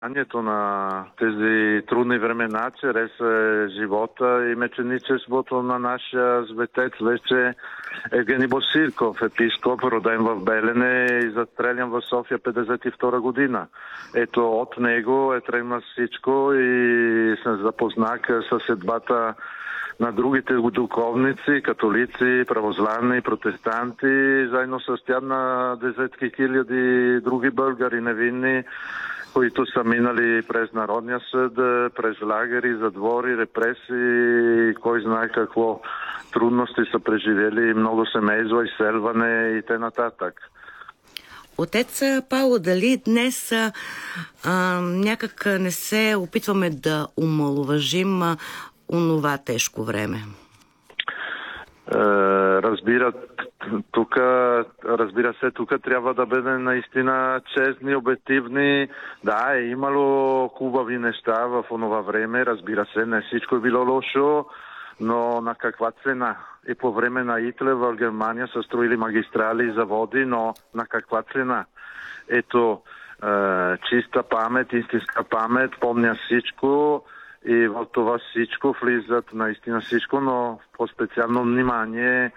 Ето на тези трудни времена, чрез живота и мъченичеството на нашия светец вече Евгений Босилков, епископ, роден в Белене и застрелян в София 52 година. Ето от него е тръгна всичко и съм запознах със съдбата на другите духовници, католици, православни, протестанти, заедно с тях на десетки хиляди други българи невинни, които са минали през Народния съд, през лагери, затвори, репресии, кой знае какво трудности са преживели, много семейства, изселване и т.н. Отец Пауло, дали днес някак не се опитваме да омаловажим онова тежко време? Разбира се, тук трябва да бъдем наистина честни, обективни. Да, е имало хубави неща в онова време, разбира се, не всичко е било лошо, но на каква цена? И по време на Хитлер в Германия са строили магистрали и заводи, но на каква цена? Ето, чиста памет, истинска памет, помня всичко. И в това всичко влизат наистина всичко, но по-специално внимание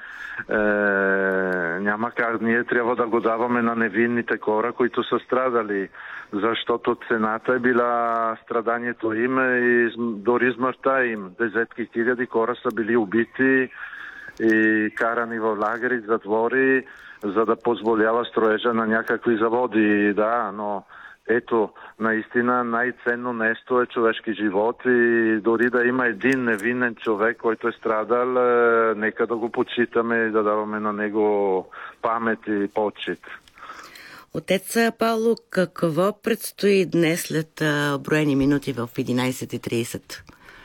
няма как. Ние трябва да го даваме на невинните хора, които са страдали, защото цената е била страданието им и дори смъртта им. Десетки хиляди хора са били убити и карани в лагери, затвори, за да позволява строежа на някакви заводи. Да, но ето, наистина най-ценно нещо е човешки живот и дори да има един невинен човек, който е страдал, нека да го почитаме и да даваме на него памет и почит. Отец Пауло, какво предстои днес след броени минути в 11:30?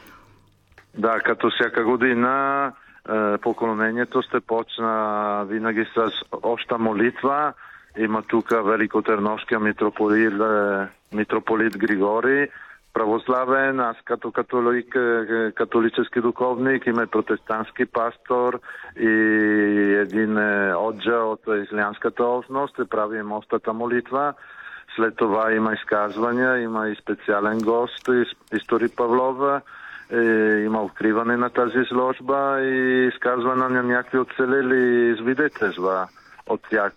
Да, като всяка година поклонението ще почна винаги с обща молитва. Има тук великотърновския митрополит Григорий, православен, аз като католически духовник, има протестантски пастор и един оджа от ислямската общност, правим общата молитва. След това има изказвания, има и специален гост, историк Павлова, има откриване на тази изложба и изказване на някакви оцелели свидетелства от тях.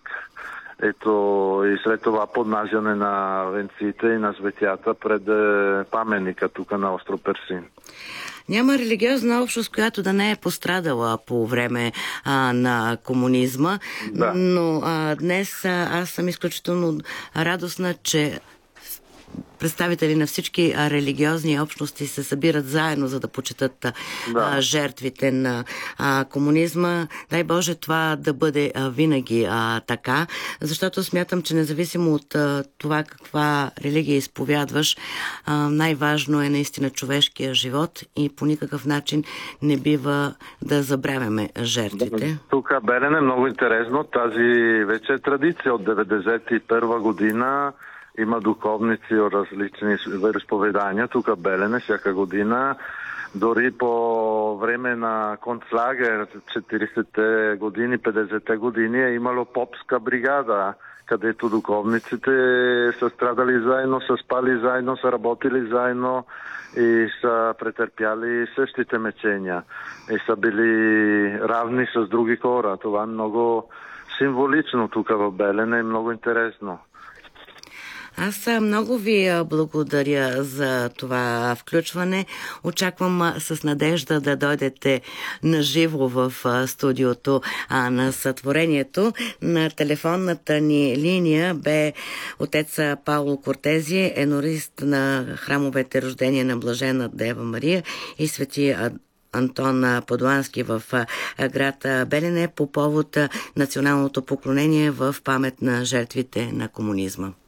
Ето и след това поднасяне на венците и на светята пред паметника тук на остров Персин. Няма религиозна общност, която да не е пострадала по време на комунизма, да. Но днес аз съм изключително радостна, че представители на всички религиозни общности се събират заедно, за да почетат жертвите на комунизма. Дай Боже това да бъде винаги така, защото смятам, че независимо от това каква религия изповядваш, най-важно е наистина човешкия живот и по никакъв начин не бива да забравяме жертвите. Тук Белене е много интересно. Тази вече е традиция от 1991 година. Има духовници от различни вероизповедания. Тук Белене всяка година. Дори по време на концлагер 40-те години, 50-те години е имало попска бригада, където духовниците са страдали заедно, са спали заедно, са работили заедно и са претърпяли същите мъчения. И са били равни с други хора. Това е много символично тук в Белене и много интересно. Аз много ви благодаря за това включване. Очаквам с надежда да дойдете наживо в студиото на Сътворението. На телефонната ни линия бе отец Пауло Кортези, енорист на храмовете Рождение на Блажена Дева Мария и свети Антон Подуански в град Белене по повод националното поклонение в памет на жертвите на комунизма.